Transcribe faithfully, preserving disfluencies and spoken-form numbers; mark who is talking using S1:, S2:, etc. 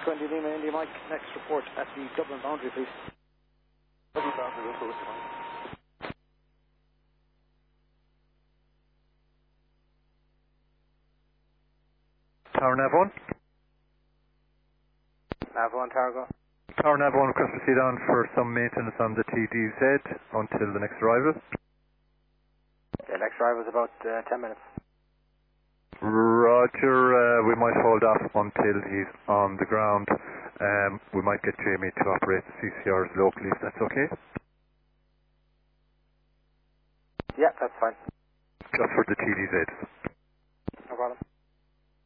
S1: twenty Lima India Mike, next report at the Dublin boundary, please.
S2: Dublin boundary, we'll go with you, Mike.
S3: Tower Nav one.
S2: Nav one, Tower go.
S3: Tower Nav one, request proceed on for some maintenance on the T D Z until the next arrival.
S2: The next arrival is about uh, ten minutes.
S3: Roger, uh, we might hold off until he's on the ground. Um, we might get Jamie to operate the C C Rs locally, if that's okay.
S2: Yeah, that's fine.
S3: Just for the T D Z.
S2: No problem.